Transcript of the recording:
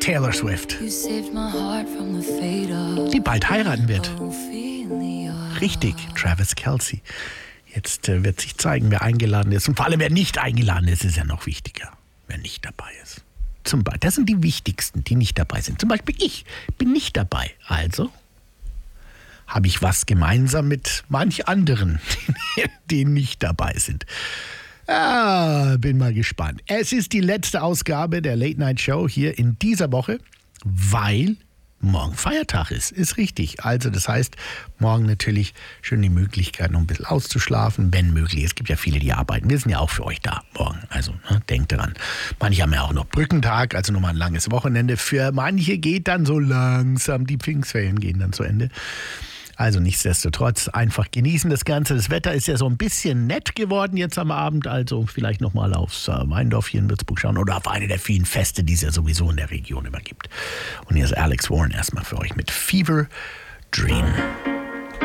Taylor Swift, die bald heiraten wird. Richtig, Travis Kelce. Jetzt wird sich zeigen, wer eingeladen ist. Und vor allem, wer nicht eingeladen ist, ist ja noch wichtiger. Wer nicht dabei ist. Das sind die wichtigsten, die nicht dabei sind. Zum Beispiel ich bin nicht dabei. Also habe ich was gemeinsam mit manch anderen, die nicht dabei sind. Bin mal gespannt. Es ist die letzte Ausgabe der Late Night Show hier in dieser Woche, weil morgen Feiertag ist. Ist richtig. Also das heißt, morgen natürlich schön die Möglichkeit, noch ein bisschen auszuschlafen, wenn möglich. Es gibt ja viele, die arbeiten. Wir sind ja auch für euch da morgen. Also denkt daran. Manche haben ja auch noch Brückentag, also nochmal ein langes Wochenende. Für manche geht dann so langsam, die Pfingstferien gehen dann zu Ende. Also nichtsdestotrotz einfach genießen das Ganze. Das Wetter ist ja so ein bisschen nett geworden jetzt am Abend. Also vielleicht nochmal aufs Weindorf hier in Würzburg schauen oder auf eine der vielen Feste, die es ja sowieso in der Region immer gibt. Und hier ist Alex Warren erstmal für euch mit Fever Dream.